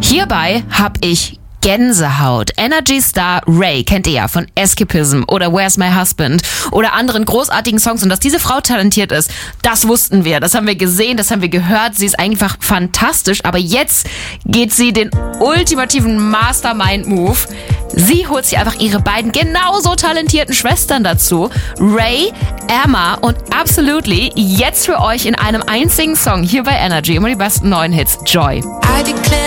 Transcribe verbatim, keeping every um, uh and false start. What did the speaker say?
Hierbei habe ich Gänsehaut. Energy Star Ray kennt ihr ja von Escapism oder Where's My Husband oder anderen großartigen Songs. Und dass diese Frau talentiert ist, das wussten wir. Das haben wir gesehen, das haben wir gehört. Sie ist einfach fantastisch. Aber jetzt geht sie den ultimativen Mastermind-Move. Sie holt sich einfach ihre beiden genauso talentierten Schwestern dazu. Ray, Emma und Absolutely. Jetzt für euch in einem einzigen Song hier bei Energy. Immer die besten neuen Hits. Joy. I declare